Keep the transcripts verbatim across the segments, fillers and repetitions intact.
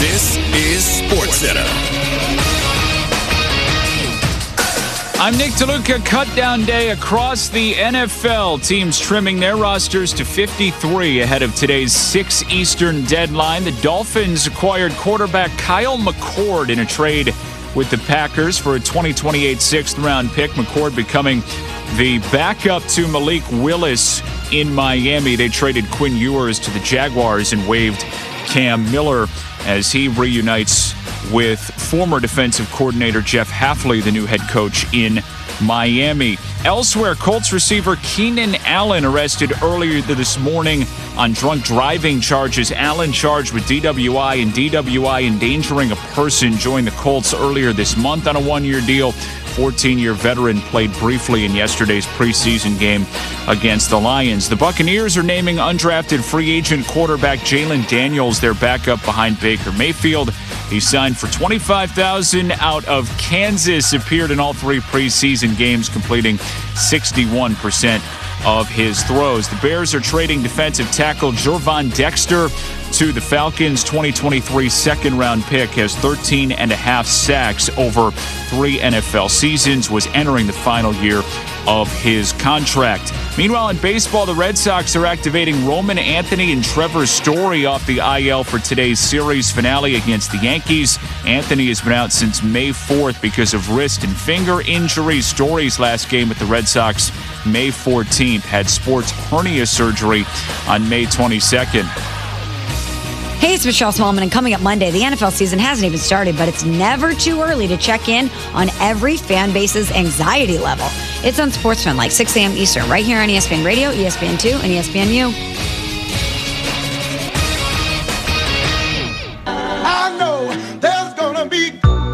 This is SportsCenter. I'm Nick DeLuca. Cutdown day across the N F L. Teams trimming their rosters to fifty-three ahead of today's six Eastern deadline. The Dolphins acquired quarterback Kyle McCord in a trade with the Packers for a twenty twenty-eight sixth-round pick. McCord becoming the backup to Malik Willis in Miami. They traded Quinn Ewers to the Jaguars and waived Cam Miller as he reunites with former defensive coordinator Jeff Hafley, the new head coach in Miami. Elsewhere, Colts receiver Keenan Allen arrested earlier this morning on drunk driving charges. Allen charged with D W I and D W I endangering a person joined the Colts earlier this month on a one-year deal. fourteen-year veteran played briefly in yesterday's preseason game against the Lions. The Buccaneers are naming undrafted free agent quarterback Jalen Daniels their backup behind Baker Mayfield. He signed for twenty-five thousand dollars out of Kansas, appeared in all three preseason games, completing sixty-one percent of his throws. The Bears are trading defensive tackle Gervon Dexter to the Falcons. twenty twenty-three second-round pick, has thirteen and a half sacks over three N F L seasons, was entering the final year of his contract. Meanwhile, in baseball, the Red Sox are activating Roman Anthony and Trevor Story off the I L for today's series finale against the Yankees. Anthony has been out since May fourth because of wrist and finger injuries. Story's last game with the Red Sox, May fourteenth, had sports hernia surgery on May twenty-second. Hey, it's Michelle Smallman, and coming up Monday, the N F L season hasn't even started, but it's never too early to check in on every fan base's anxiety level. It's on SportsFan, like six a.m. Eastern, right here on E S P N Radio, E S P N two, and E S P N U. I know there's gonna be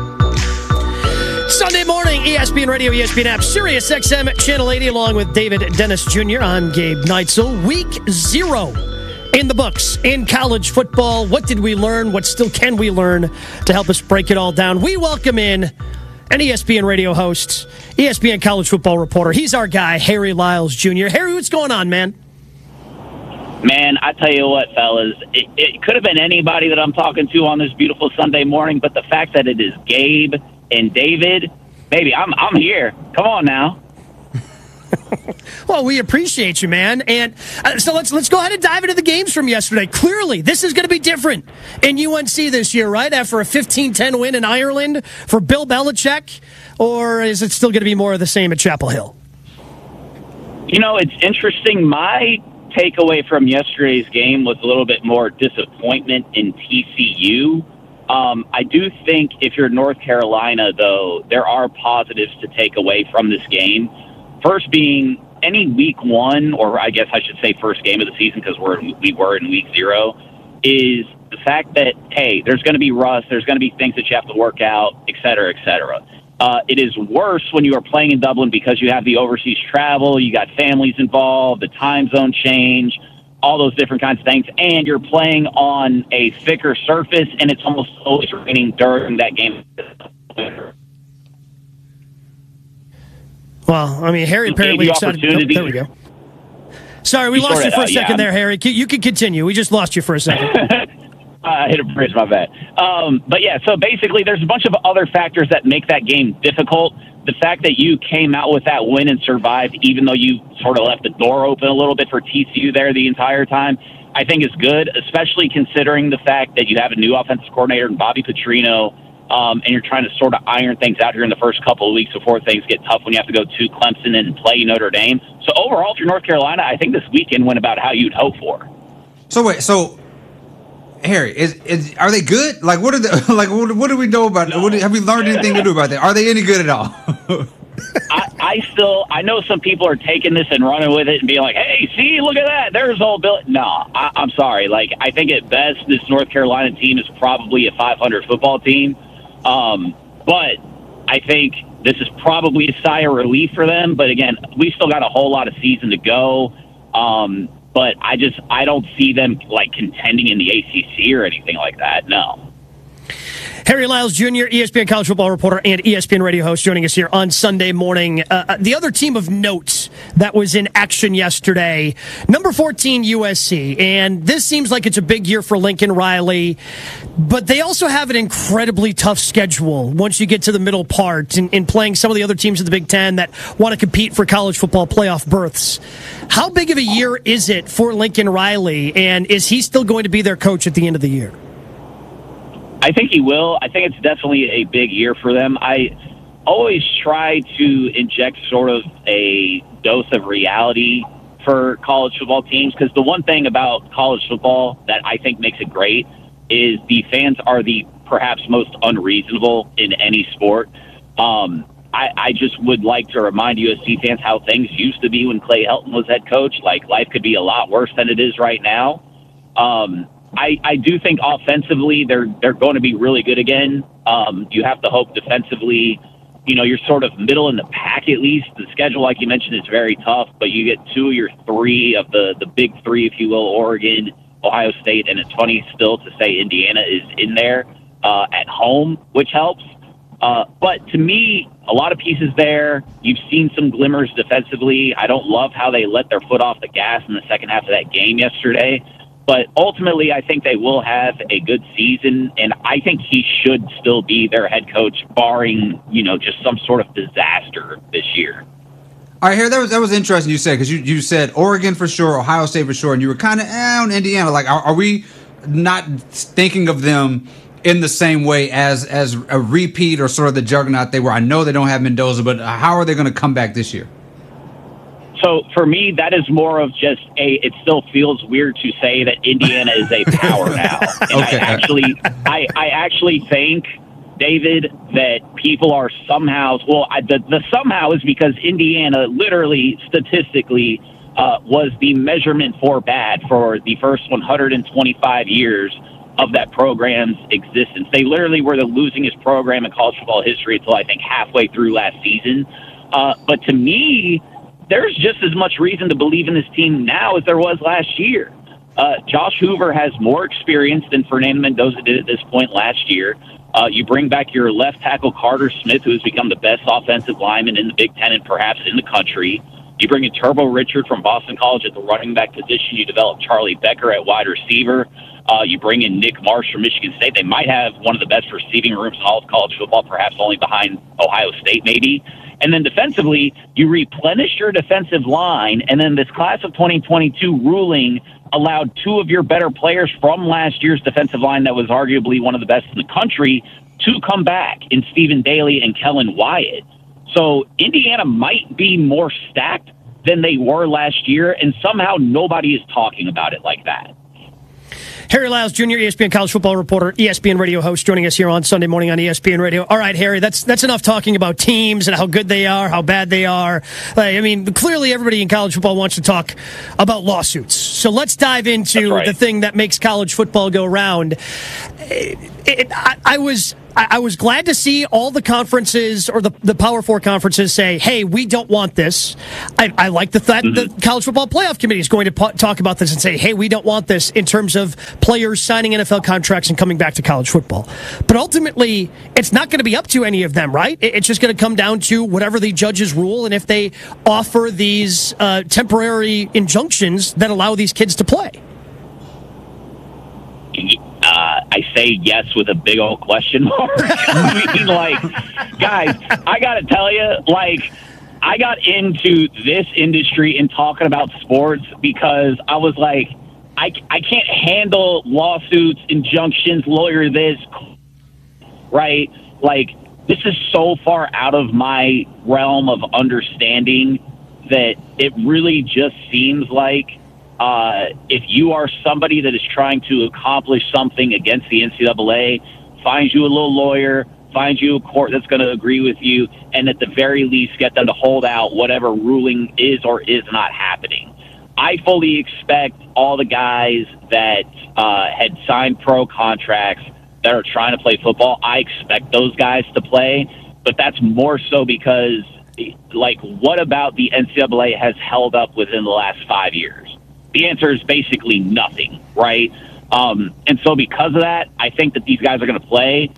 Sunday morning, E S P N Radio, E S P N app, Sirius X M, Channel eighty, along with David Dennis Junior I'm Gabe Neitzel. Week zero in the books in college football. What did we learn? What still can we learn? To help us break it all down, we welcome in an E S P N radio host, E S P N college football reporter. He's our guy, Harry Lyles Junior Harry, what's going on, man? Man, I tell you what, fellas, it, it could have been anybody that I'm talking to on this beautiful Sunday morning, but the fact that it is Gabe and David, baby, I'm I'm here. Come on now. Well, we appreciate you, man. And uh, so let's let's go ahead and dive into the games from yesterday. Clearly, this is going to be different in U N C this year, right? After a fifteen ten win in Ireland for Bill Belichick, or is it still going to be more of the same at Chapel Hill? You know, it's interesting. My takeaway from yesterday's game was a little bit more disappointment in T C U. Um, I do think if you're North Carolina, though, there are positives to take away from this game. First being any week one, or I guess I should say first game of the season because we're we were in week zero, is the fact that, hey, there's going to be rust, there's going to be things that you have to work out, et cetera, et cetera. Uh, it is worse when you are playing in Dublin because you have the overseas travel, you got families involved, the time zone change, all those different kinds of things, and you're playing on a thicker surface, and it's almost always raining during that game. Well, I mean, Harry apparently excited. Oh, there we go. Sorry, we you lost you for a uh, second yeah, there, Harry. You can continue. We just lost you for a second. I hit a bridge, my bad. Um, but yeah, so basically there's a bunch of other factors that make that game difficult. The fact that you came out with that win and survived, even though you sort of left the door open a little bit for T C U there the entire time, I think is good, especially considering the fact that you have a new offensive coordinator in Bobby Petrino. Um, and you're trying to sort of iron things out here in the first couple of weeks before things get tough when you have to go to Clemson and play Notre Dame. So overall, if you're North Carolina, I think this weekend went about how you'd hope for. So wait, so Harry, is, is are they good? Like what are the like what, what do we know about? No. What, have we learned anything to do about that? Are they any good at all? I, I still I know some people are taking this and running with it and being like, hey, see, look at that, there's old Bill. No, I, I'm sorry. Like I think at best this North Carolina team is probably a five hundred football team. Um, but I think this is probably a sigh of relief for them. But again, we still got a whole lot of season to go. Um, but I just, I don't see them like contending in the A C C or anything like that. No. Harry Lyles Junior, E S P N college football reporter and E S P N radio host, joining us here on Sunday morning. Uh, the other team of note that was in action yesterday, number fourteen, U S C. And this seems like it's a big year for Lincoln Riley, but they also have an incredibly tough schedule once you get to the middle part in, in playing some of the other teams in the Big Ten that want to compete for college football playoff berths. How big of a year is it for Lincoln Riley, and is he still going to be their coach at the end of the year? I think he will. I think it's definitely a big year for them. I always try to inject sort of a dose of reality for college football teams, because the one thing about college football that I think makes it great is the fans are the perhaps most unreasonable in any sport. Um, I, I just would like to remind U S C fans how things used to be when Clay Helton was head coach. Like, life could be a lot worse than it is right now. Um, I, I do think offensively they're they're going to be really good again. Um, you have to hope defensively, you know, you're sort of middle in the pack at least. The schedule, like you mentioned, is very tough, but you get two or your three of the, the big three, if you will, Oregon, Ohio State, and it's funny still to say Indiana is in there uh, at home, which helps. Uh, but to me, a lot of pieces there. You've seen some glimmers defensively. I don't love how they let their foot off the gas in the second half of that game yesterday. But ultimately, I think they will have a good season, and I think he should still be their head coach, barring, you know, just some sort of disaster this year. All right, here, that was that was interesting you said, because you, you said Oregon for sure, Ohio State for sure, and you were kind of eh, on Indiana. Like, are, are we not thinking of them in the same way as as a repeat or sort of the juggernaut they were? I know they don't have Mendoza, but how are they going to come back this year? So for me, that is more of just a, it still feels weird to say that Indiana is a power now. And Okay. I actually, I, I actually think, David, that people are somehow, well, I, the, the somehow is because Indiana literally, statistically, uh, was the measurement for bad for the first one hundred twenty-five years of that program's existence. They literally were the losingest program in college football history until I think halfway through last season. Uh, but to me, there's just as much reason to believe in this team now as there was last year. Uh, Josh Hoover has more experience than Fernando Mendoza did at this point last year. Uh, you bring back your left tackle Carter Smith, who has become the best offensive lineman in the Big Ten and perhaps in the country. You bring in Turbo Richard from Boston College at the running back position. You develop Charlie Becker at wide receiver. Uh, you bring in Nick Marsh from Michigan State. They might have one of the best receiving rooms in all of college football, perhaps only behind Ohio State maybe. And then defensively, you replenish your defensive line, and then this class of twenty twenty-two ruling allowed two of your better players from last year's defensive line that was arguably one of the best in the country to come back in Stephen Daly and Kellen Wyatt. So Indiana might be more stacked than they were last year, and somehow nobody is talking about it like that. Harry Lyles Junior, E S P N college football reporter, E S P N radio host, joining us here on Sunday morning on E S P N Radio. All right, Harry, that's that's enough talking about teams and how good they are, how bad they are. Like, I mean, clearly everybody in college football wants to talk about lawsuits. So let's dive into right. the thing that makes college football go round. It, it, I, I was... I was glad to see all the conferences or the, the Power Four conferences say, hey, we don't want this. I, I like the fact mm-hmm. the College Football Playoff Committee is going to po- talk about this and say, hey, we don't want this in terms of players signing N F L contracts and coming back to college football. But ultimately, it's not going to be up to any of them, right? It, it's just going to come down to whatever the judges rule and if they offer these uh, temporary injunctions that allow these kids to play. Uh, I say yes with a big old question mark. I mean, like, guys, I got to tell you, like, I got into this industry and talking about sports because I was like, I, I can't handle lawsuits, injunctions, lawyer this, right? Like, this is so far out of my realm of understanding that it really just seems like Uh, if you are somebody that is trying to accomplish something against the N C double A, finds you a little lawyer, finds you a court that's going to agree with you, and at the very least get them to hold out whatever ruling is or is not happening. I fully expect all the guys that uh, had signed pro contracts that are trying to play football, I expect those guys to play, but that's more so because, like, what about the N C double A has held up within the last five years? The answer is basically nothing, right? Um, and so because of that, I think that these guys are going to play.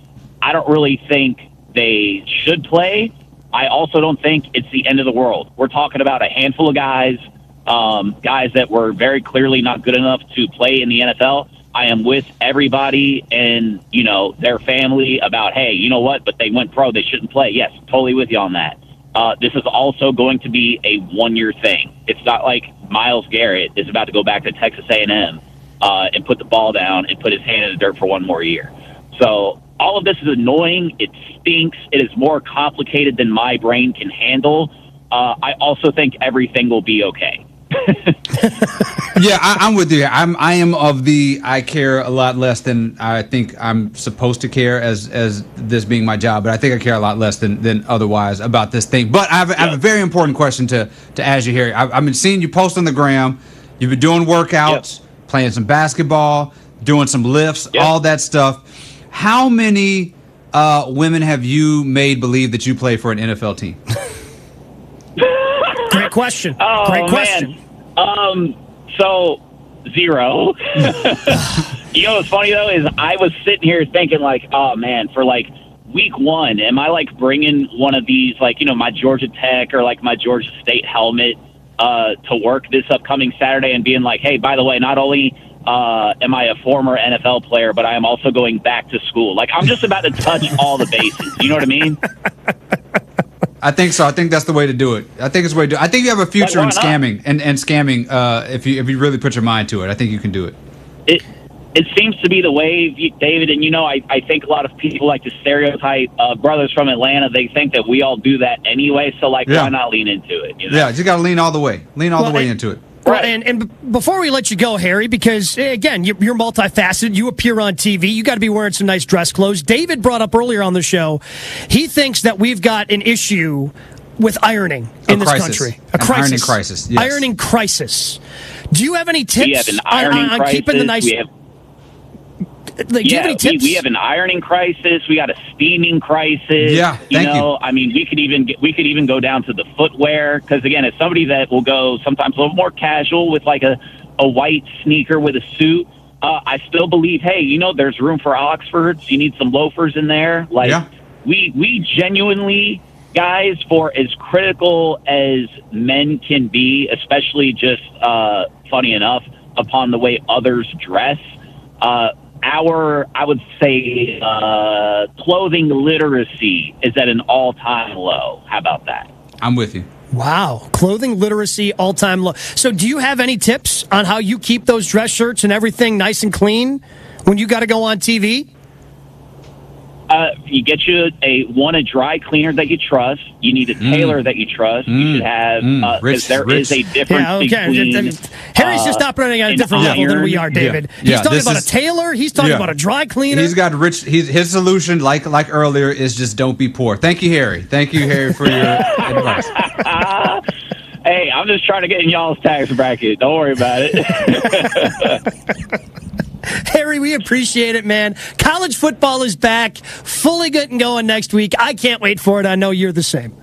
I don't really think they should play. I also don't think it's the end of the world. We're talking about a handful of guys, um, guys that were very clearly not good enough to play in the N F L. I am with everybody and, you know, their family about, hey, you know what, but they went pro, they shouldn't play. Yes, totally with you on that. Uh, this is also going to be a one-year thing. It's not like Myles Garrett is about to go back to Texas A and M uh, and put the ball down and put his hand in the dirt for one more year. So all of this is annoying. It stinks. It is more complicated than my brain can handle. Uh, I also think everything will be okay. Yeah, I, I'm with you. I'm I am of the I care a lot less than I think I'm supposed to care as as this being my job, but I think I care a lot less than, than otherwise about this thing. But I have, I have a very important question to to ask you here. I've, I've been seeing you post on the gram. You've been doing workouts, yep. playing some basketball, doing some lifts, yep. all that stuff. How many uh, women have you made believe that you play for an N F L team? Great question. Oh, Great question. Man. Um, so zero. You know what's funny though is I was sitting here thinking like, oh man, for like week one, am I like bringing one of these like you know my Georgia Tech or like my Georgia State helmet uh, to work this upcoming Saturday and being like, hey, by the way, not only uh, am I a former N F L player, but I am also going back to school. Like I'm just about to touch all the bases. You know what I mean? I think so. I think that's the way to do it. I think it's the way to do it. I think you have a future in scamming and, and scamming uh, if you if you really put your mind to it. I think you can do it. It it seems to be the way, David, and you know, I, I think a lot of people like to stereotype uh, brothers from Atlanta. They think that we all do that anyway, so like yeah. why not lean into it? You know? Yeah, you got to lean all the way. Lean all well, the way and, into it. Right. And, and before we let you go, Harry, because, again, you're, you're multifaceted. You appear on T V. You got to be wearing some nice dress clothes. David brought up earlier on the show, he thinks that we've got an issue with ironing in a this crisis. country. An A crisis. ironing crisis. Yes. Ironing crisis. Do you have any tips we have an ironing on, on, on crisis. keeping the nice... We have, like, do yeah, you have any tips? We, we have an ironing crisis. We got a steaming crisis. Yeah, you thank know, you. I mean, we could even get, we could even go down to the footwear because again, as somebody that will go sometimes a little more casual with like a, a white sneaker with a suit, uh, I still believe, hey, you know, there's room for Oxfords. You need some loafers in there. Like yeah. we we genuinely, guys, for as critical as men can be, especially just uh, funny enough upon the way others dress. Uh, Our, I would say, uh, clothing literacy is at an all-time low. How about that? I'm with you. Wow. Clothing literacy, all-time low. So do you have any tips on how you keep those dress shirts and everything nice and clean when you got to go on T V? Uh, you get you a one a dry cleaner that you trust. You need a tailor mm. that you trust. Mm. You should have because mm. uh, there rich. is a difference yeah, okay. between. Harry's uh, just operating on a different level than we are, David. Yeah. He's Yeah, talking this about is, a tailor. He's talking yeah. about a dry cleaner. He's got rich. He's, his solution, like like earlier, is just don't be poor. Thank you, Harry. Thank you, Harry, for your advice. Uh, hey, I'm just trying to get in y'all's tax bracket. Don't worry about it. Harry, we appreciate it, man. College football is back, fully getting going next week. I can't wait for it. I know you're the same.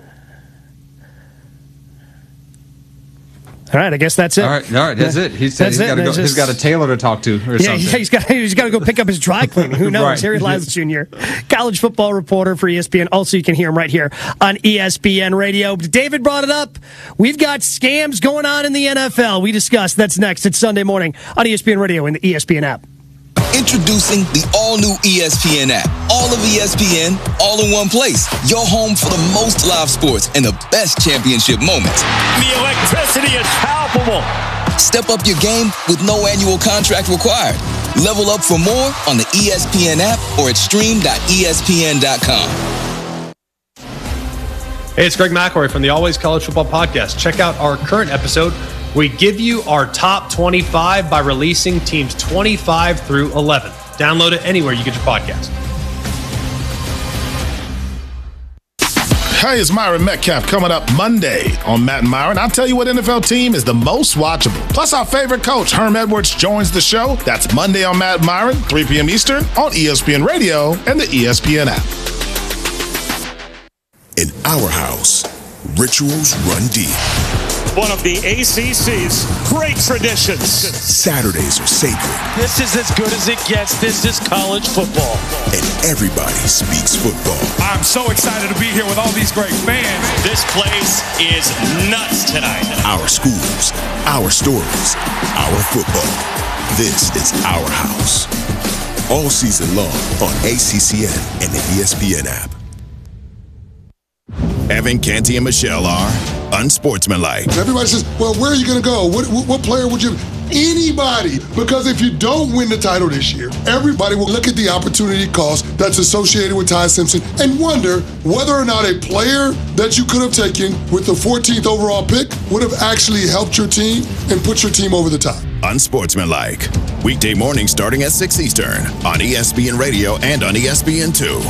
All right, I guess that's it. All right, all right, that's it. He said That's he's it. got to go. It's He's just- got a tailor to talk to, or Yeah, something. yeah, he's got he's got to go pick up his dry cleaning. Who knows? Right. Harry Lyles Junior, college football reporter for E S P N. Also, you can hear him right here on E S P N Radio. David brought it up. We've got scams going on in the N F L. We discussed. That's next. It's Sunday morning on E S P N Radio and the E S P N app. Introducing the all-new E S P N app. All of E S P N, all in one place. Your home for the most live sports and the best championship moments. The electricity is palpable. Step up your game with no annual contract required. Level up for more on the E S P N app or at stream dot E S P N dot com. Hey, it's Greg McElroy from the Always College Football Podcast. Check out our current episode. We give you our top twenty-five by releasing teams twenty-five through eleven. Download it anywhere you get your podcast. Hey, it's Myron Metcalf coming up Monday on Matt and Myron. I'll tell you what N F L team is the most watchable. Plus, our favorite coach, Herm Edwards, joins the show. That's Monday on Matt and Myron, three p.m. Eastern on E S P N Radio and the E S P N app. In our house, rituals run deep. One of the A C C's great traditions. Saturdays are sacred. This is as good as it gets. This is college football. And everybody speaks football. I'm so excited to be here with all these great fans. This place is nuts tonight. Our schools, our stories, our football. This is our house. All season long on A C C N and the E S P N app. Evan, Canty, and Michelle are unsportsmanlike. Everybody says, well, where are you going to go? What, what, what player would you... Anybody, because if you don't win the title this year, everybody will look at the opportunity cost that's associated with Ty Simpson and wonder whether or not a player that you could have taken with the fourteenth overall pick would have actually helped your team and put your team over the top. Unsportsmanlike. Weekday morning starting at six Eastern on E S P N Radio and on E S P N two.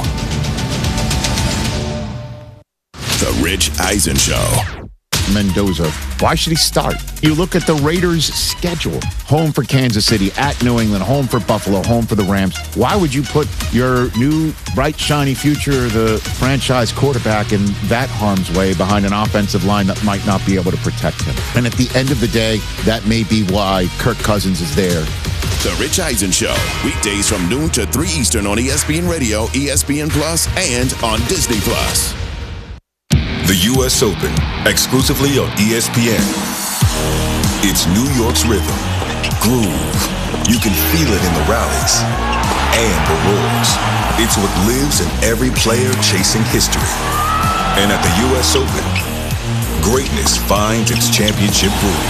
The Rich Eisen Show. Mendoza. Why should he start? You look at the Raiders' schedule. Home for Kansas City, at New England, home for Buffalo, home for the Rams. Why would you put your new, bright, shiny future, the franchise quarterback, in that harm's way behind an offensive line that might not be able to protect him? And at the end of the day, that may be why Kirk Cousins is there. The Rich Eisen Show. Weekdays from noon to three Eastern on E S P N Radio, E S P N Plus, and on Disney Plus. The U S Open, exclusively on E S P N. It's New York's rhythm, groove. You can feel it in the rallies and the roars. It's what lives in every player chasing history. And at the U S Open, greatness finds its championship groove.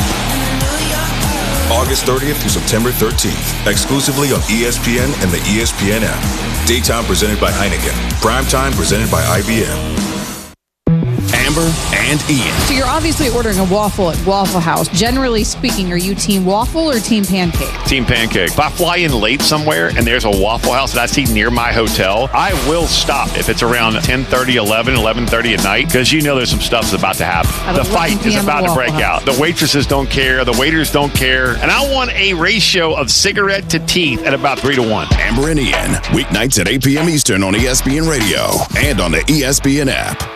August thirtieth through September thirteenth, exclusively on E S P N and the E S P N app. Daytime presented by Heineken. Primetime presented by I B M. Amber and Ian. So you're obviously ordering a waffle at Waffle House. Generally speaking, are you team waffle or team pancake? Team pancake. If I fly in late somewhere and there's a Waffle House that I see near my hotel, I will stop if it's around ten thirty, eleven, eleven thirty at night, because you know there's some stuff's about to happen. The fight is about to break out. The waitresses don't care. The waiters don't care. And I want a ratio of cigarette to teeth at about three to one. Amber and Ian. Weeknights at eight p.m. Eastern on E S P N Radio and on the E S P N app.